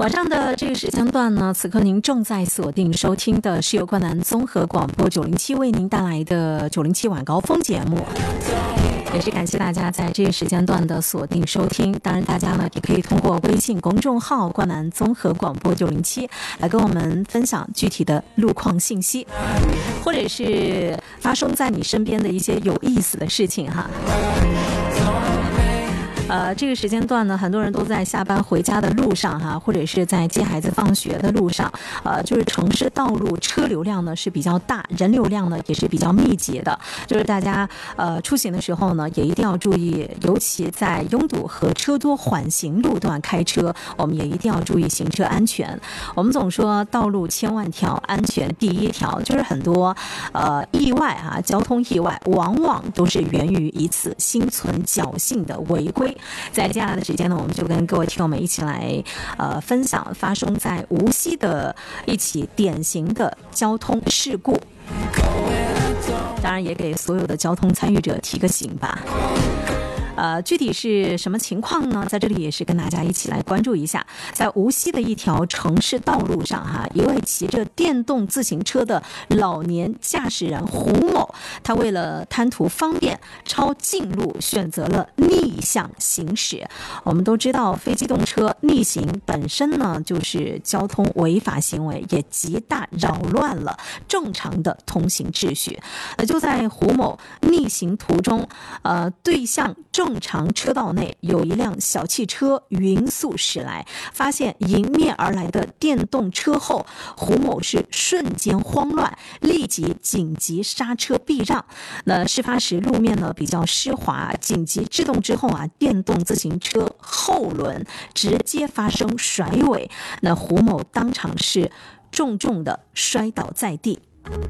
晚上的这个时间段呢，此刻您正在锁定收听的是由冠南综合广播907为您带来的907晚高峰节目。也是感谢大家在这个时间段的锁定收听，当然大家呢也可以通过微信公众号冠南综合广播907来跟我们分享具体的路况信息，或者是发生在你身边的一些有意思的事情哈。这个时间段呢，很多人都在下班回家的路上哈，或者是在接孩子放学的路上，就是城市道路车流量呢是比较大，人流量呢也是比较密集的，就是大家出行的时候呢也一定要注意，尤其在拥堵和车多缓行路段开车，我们也一定要注意行车安全。我们总说道路千万条，安全第一条，就是很多意外啊，交通意外往往都是源于一次心存侥幸的违规。在接下来的时间呢，我们就跟各位听友们一起来分享发生在无锡的一起典型的交通事故，当然也给所有的交通参与者提个醒吧。具体是什么情况呢？在这里也是跟大家一起来关注一下，在无锡的一条城市道路上哈，一位骑着电动自行车的老年驾驶人胡某，他为了贪图方便，抄近路选择了逆向行驶。我们都知道，非机动车逆行本身呢就是交通违法行为，也极大扰乱了正常的通行秩序。就在胡某逆行途中，对向正常车道内有一辆小汽车匀速驶来，发现迎面而来的电动车后，胡某是瞬间慌乱，立即紧急刹车避让。那事发时路面呢比较湿滑，紧急制动之后啊，电动自行车后轮直接发生甩尾，那胡某当场是重重的摔倒在地。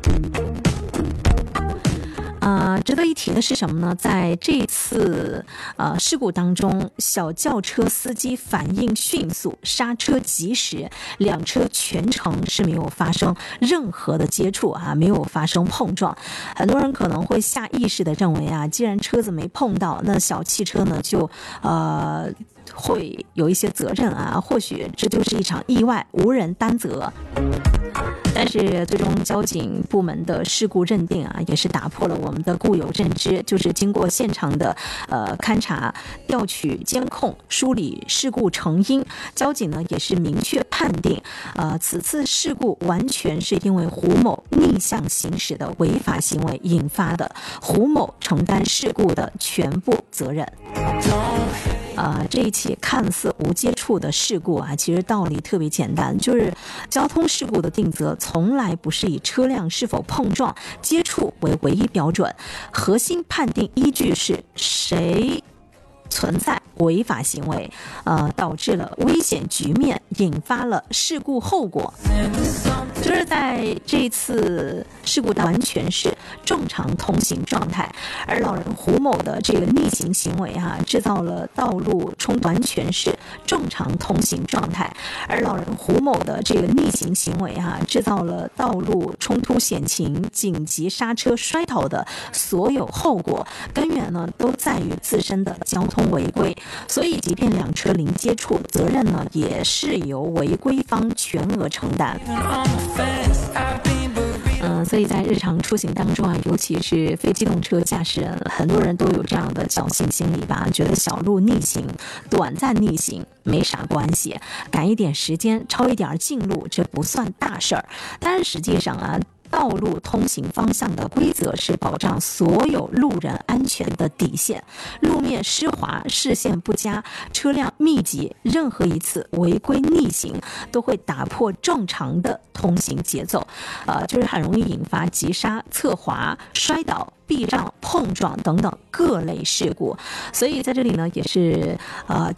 值得一提的是什么呢？在这次事故当中，小轿车司机反应迅速，刹车及时，两车全程是没有发生任何的接触啊，没有发生碰撞。很多人可能会下意识的认为啊，既然车子没碰到，那小汽车呢就会有一些责任啊，或许这就是一场意外，无人担责。但是最终交警部门的事故认定啊，也是打破了我们的固有认知，就是经过现场的勘查、调取监控、梳理事故成因，交警呢也是明确判定，此次事故完全是因为胡某逆向行驶的违法行为引发的，胡某承担事故的全部责任。这一起看似无接触的事故啊，其实道理特别简单，就是交通事故的定责从来不是以车辆是否碰撞、接触为唯一标准，核心判定依据是谁存在违法行为，导致了危险局面，引发了事故后果。就是在这次事故完全是正常通行状态，而老人胡某的这个逆行行为制造了道路冲突，完全是正常通行状态，而老人胡某的这个逆行行为制造了道路冲突险情、紧急刹车摔倒的所有后果，根源呢都在于自身的交通违规。所以即便两车零接触，责任呢也是由违规方全额承担。所以在日常出行当中啊，尤其是非机动车驾驶人，很多人都有这样的侥幸心理吧，觉得小路逆行、短暂逆行没啥关系，赶一点时间、超一点近路，这不算大事儿。但是实际上啊，道路通行方向的规则是保障所有路人安全的底线。路面湿滑、视线不佳、车辆密集，任何一次违规逆行都会打破正常的通行节奏，就是很容易引发急刹、侧滑、摔倒、避让、碰撞等等各类事故。所以在这里呢，也是